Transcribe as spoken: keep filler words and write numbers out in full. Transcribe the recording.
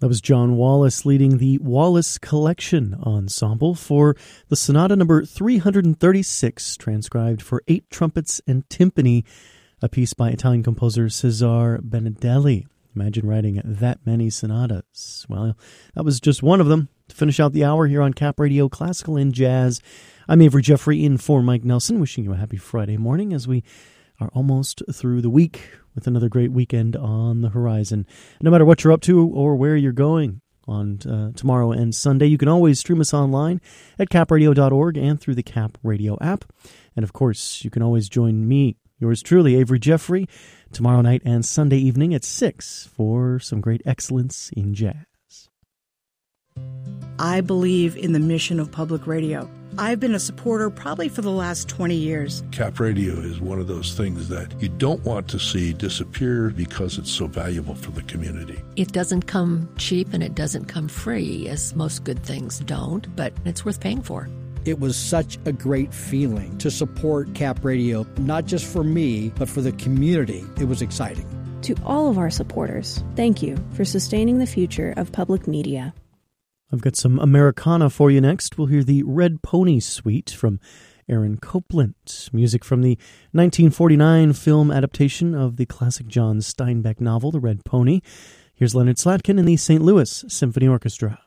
That was John Wallace leading the Wallace Collection Ensemble for the Sonata number three hundred thirty-six, transcribed for eight trumpets and timpani, a piece by Italian composer Cesare Benedelli. Imagine writing that many sonatas. Well, that was just one of them. To finish out the hour here on Cap Radio Classical and Jazz, I'm Avery Jeffrey in for Mike Nelson, wishing you a happy Friday morning as we are almost through the week with another great weekend on the horizon. No matter what you're up to or where you're going on uh, tomorrow and Sunday, you can always stream us online at cap radio dot org and through the Cap Radio app. And of course, you can always join me, yours truly, Avery Jeffrey, tomorrow night and Sunday evening at six for some great excellence in jazz. I believe in the mission of public radio. I've been a supporter probably for the last twenty years. Cap Radio is one of those things that you don't want to see disappear because it's so valuable for the community. It doesn't come cheap and it doesn't come free, as most good things don't, but it's worth paying for. It was such a great feeling to support Cap Radio, not just for me, but for the community. It was exciting. To all of our supporters, thank you for sustaining the future of public media. I've got some Americana for you next. We'll hear the Red Pony Suite from Aaron Copland. Music from the nineteen forty-nine film adaptation of the classic John Steinbeck novel, The Red Pony. Here's Leonard Slatkin and the Saint Louis Symphony Orchestra.